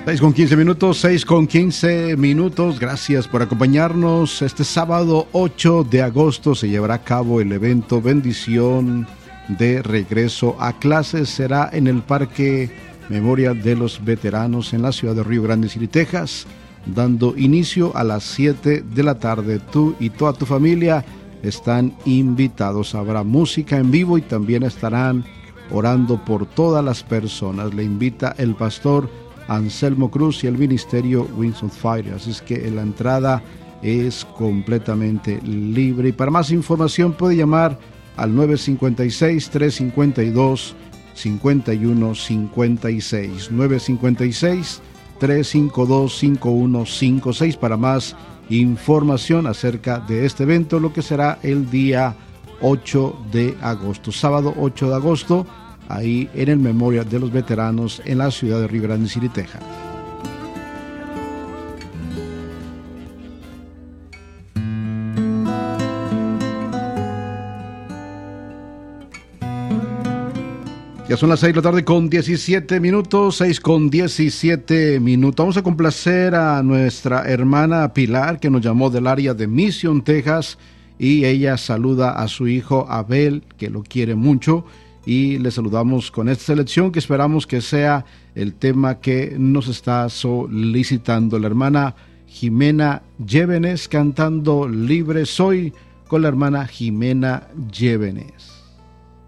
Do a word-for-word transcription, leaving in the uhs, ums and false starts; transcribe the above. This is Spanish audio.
seis con quince minutos, seis con quince minutos. Gracias por acompañarnos. Este sábado ocho de agosto se llevará a cabo el evento Bendición de Regreso a Clases. Será en el Parque Memoria de los Veteranos en la ciudad de Río Grande City, Texas, dando inicio a las siete de la tarde. Tú y toda tu familia están invitados. Habrá música en vivo y también estarán orando por todas las personas. Le invita el pastor Anselmo Cruz y el ministerio Wings on Fire. Así es que la entrada es completamente libre. Y para más información puede llamar al nueve cinco seis, tres cinco dos, cinco uno cinco seis. nueve cinco seis, tres cinco dos, cinco uno cinco seis para más información acerca de este evento, lo que será el día ocho de agosto, sábado ocho de agosto, ahí en el Memorial de los Veteranos en la ciudad de Río Grande City, Texas. Ya son las seis de la tarde con diecisiete minutos, seis con diecisiete minutos. Vamos a complacer a nuestra hermana Pilar, que nos llamó del área de Mission, Texas, y ella saluda a su hijo Abel, que lo quiere mucho, y le saludamos con esta selección que esperamos que sea el tema que nos está solicitando la hermana Jimena Llévenes, cantando Libre Soy, con la hermana Jimena Llévenes.